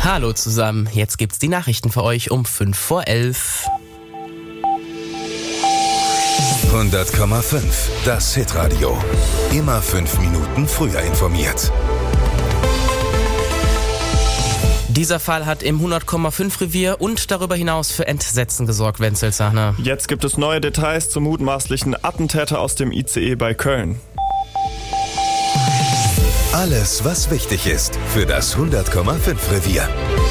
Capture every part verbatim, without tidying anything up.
Hallo zusammen, jetzt gibt's die Nachrichten für euch um fünf vor elf. hundert Komma fünf, das Hitradio. Immer fünf Minuten früher informiert. Dieser Fall hat im hundert Komma fünf Revier und darüber hinaus für Entsetzen gesorgt, Wenzel Sahner. Jetzt gibt es neue Details zum mutmaßlichen Attentäter aus dem I C E bei Köln. Alles, was wichtig ist für das hundert Komma fünf Revier.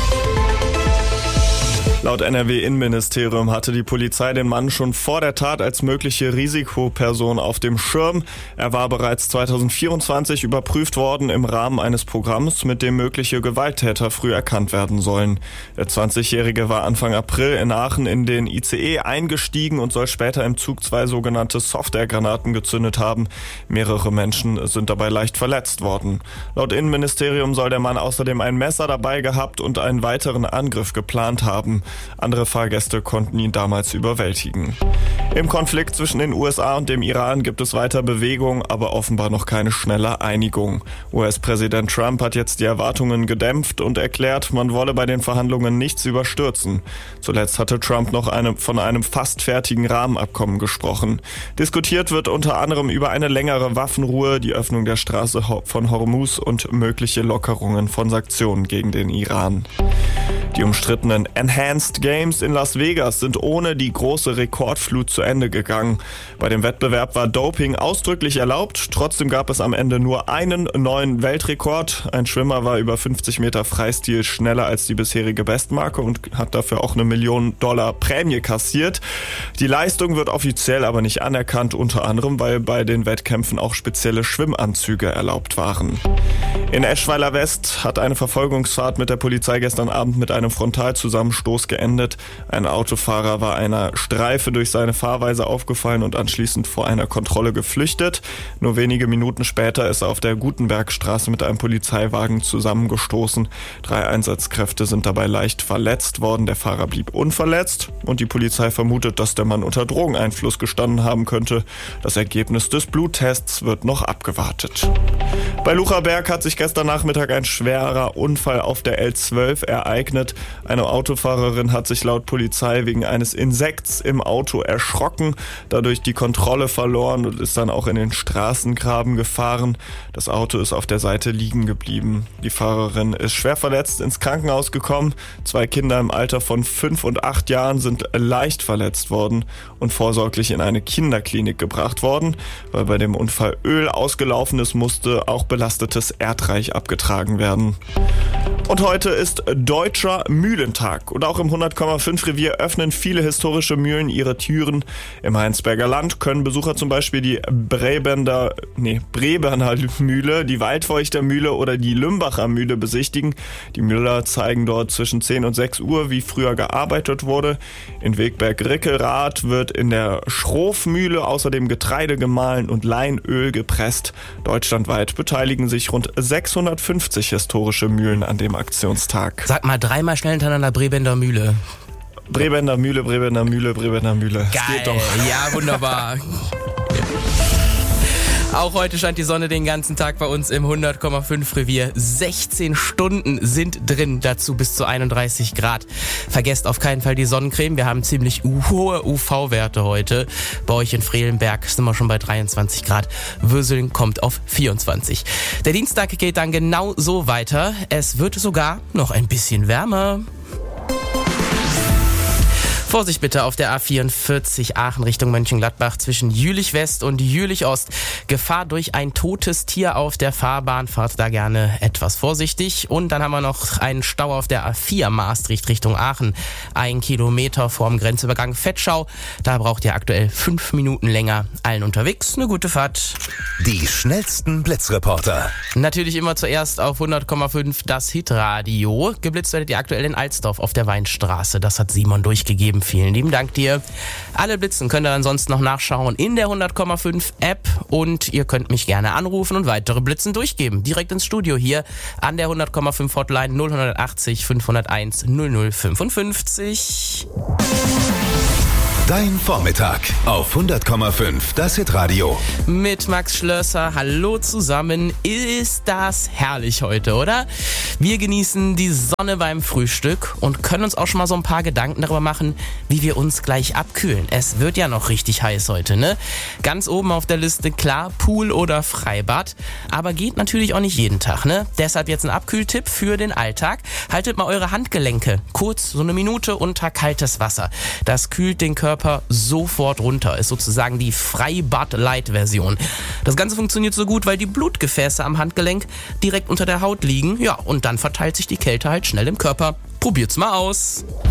Laut N R W-Innenministerium hatte die Polizei den Mann schon vor der Tat als mögliche Risikoperson auf dem Schirm. Er war bereits zweitausendvierundzwanzig überprüft worden im Rahmen eines Programms, mit dem mögliche Gewalttäter früh erkannt werden sollen. Der zwanzigjährige war Anfang April in Aachen in den I C E eingestiegen und soll später im Zug zwei sogenannte Softwaregranaten gezündet haben. Mehrere Menschen sind dabei leicht verletzt worden. Laut Innenministerium soll der Mann außerdem ein Messer dabei gehabt und einen weiteren Angriff geplant haben. Andere Fahrgäste konnten ihn damals überwältigen. Im Konflikt zwischen den U S A und dem Iran gibt es weiter Bewegung, aber offenbar noch keine schnelle Einigung. U S-Präsident Trump hat jetzt die Erwartungen gedämpft und erklärt, man wolle bei den Verhandlungen nichts überstürzen. Zuletzt hatte Trump noch eine, von einem fast fertigen Rahmenabkommen gesprochen. Diskutiert wird unter anderem über eine längere Waffenruhe, die Öffnung der Straße von Hormuz und mögliche Lockerungen von Sanktionen gegen den Iran. Die umstrittenen Enhanced Games in Las Vegas sind ohne die große Rekordflut zu Ende gegangen. Bei dem Wettbewerb war Doping ausdrücklich erlaubt. Trotzdem gab es am Ende nur einen neuen Weltrekord. Ein Schwimmer war über fünfzig Meter Freistil schneller als die bisherige Bestmarke und hat dafür auch eine Million Dollar Prämie kassiert. Die Leistung wird offiziell aber nicht anerkannt, unter anderem, weil bei den Wettkämpfen auch spezielle Schwimmanzüge erlaubt waren. In Eschweiler West hat eine Verfolgungsfahrt mit der Polizei gestern Abend mit einem Frontalzusammenstoß geendet. Ein Autofahrer war einer Streife durch seine Fahrweise aufgefallen und anschließend vor einer Kontrolle geflüchtet. Nur wenige Minuten später ist er auf der Gutenbergstraße mit einem Polizeiwagen zusammengestoßen. Drei Einsatzkräfte sind dabei leicht verletzt worden. Der Fahrer blieb unverletzt und die Polizei vermutet, dass der Mann unter Drogeneinfluss gestanden haben könnte. Das Ergebnis des Bluttests wird noch abgewartet. Bei Lucherberg hat sich gestern Nachmittag ein schwerer Unfall auf der L zwölf ereignet. Eine Autofahrerin hat sich laut Polizei wegen eines Insekts im Auto erschrocken, dadurch die Kontrolle verloren und ist dann auch in den Straßengraben gefahren. Das Auto ist auf der Seite liegen geblieben. Die Fahrerin ist schwer verletzt ins Krankenhaus gekommen. Zwei Kinder im Alter von fünf und acht Jahren sind leicht verletzt worden und vorsorglich in eine Kinderklinik gebracht worden. Weil bei dem Unfall Öl ausgelaufen ist, musste auch belastetes Erdreich abgetragen werden. Und heute ist Deutscher Mühlentag. Und auch im hundert Komma fünf Revier öffnen viele historische Mühlen ihre Türen. Im Heinsberger Land können Besucher zum Beispiel die Brebender, nee, Breberner Mühle, die Waldfeuchter Mühle oder die Lümbacher Mühle besichtigen. Die Müller zeigen dort zwischen zehn und sechs Uhr, wie früher gearbeitet wurde. In Wegberg-Rickerath wird in der Schrofmühle außerdem Getreide gemahlen und Leinöl gepresst. Deutschlandweit beteiligen sich rund sechshundertfünfzig historische Mühlen an dem Aktionstag. Sag mal dreimal schnell hintereinander Brebender Mühle. Brebender Mühle, Brebender Mühle, Brebender Mühle. Geil, geht doch. Ja, wunderbar. Auch heute scheint die Sonne den ganzen Tag bei uns im hundert Komma fünf Revier. sechzehn Stunden sind drin, dazu bis zu einunddreißig Grad. Vergesst auf keinen Fall die Sonnencreme. Wir haben ziemlich hohe U V-Werte heute. Bei euch in Frelenberg sind wir schon bei dreiundzwanzig Grad. Würseln kommt auf vierundzwanzig. Der Dienstag geht dann genau so weiter. Es wird sogar noch ein bisschen wärmer. Vorsicht bitte auf der A vierundvierzig Aachen Richtung Mönchengladbach zwischen Jülich West und Jülich Ost. Gefahr durch ein totes Tier auf der Fahrbahn. Fahrt da gerne etwas vorsichtig. Und dann haben wir noch einen Stau auf der A vier Maastricht Richtung Aachen. Ein Kilometer vorm Grenzübergang Vetschau. Da braucht ihr aktuell fünf Minuten länger. Allen unterwegs eine gute Fahrt. Die schnellsten Blitzreporter. Natürlich immer zuerst auf hundert Komma fünf das Hitradio. Geblitzt werdet ihr aktuell in Alsdorf auf der Weinstraße. Das hat Simon durchgegeben. Vielen lieben Dank dir. Alle Blitzen könnt ihr ansonsten noch nachschauen in der hundert Komma fünf App und ihr könnt mich gerne anrufen und weitere Blitzen durchgeben. Direkt ins Studio hier an der hundert Komma fünf Hotline null achtzig fünfhunderteins null null fünfundfünfzig. Dein Vormittag auf hundert Komma fünf, das Hitradio. Mit Max Schlösser, hallo zusammen. Ist das herrlich heute, oder? Wir genießen die Sonne beim Frühstück und können uns auch schon mal so ein paar Gedanken darüber machen, wie wir uns gleich abkühlen. Es wird ja noch richtig heiß heute, ne? Ganz oben auf der Liste, klar, Pool oder Freibad. Aber geht natürlich auch nicht jeden Tag, ne? Deshalb jetzt ein Abkühltipp für den Alltag. Haltet mal eure Handgelenke kurz, so eine Minute unter kaltes Wasser. Das kühlt den Körper sofort runter. Ist sozusagen die Freibad-Light-Version. Das Ganze funktioniert so gut, weil die Blutgefäße am Handgelenk direkt unter der Haut liegen. Ja, und dann verteilt sich die Kälte halt schnell im Körper. Probiert's mal aus.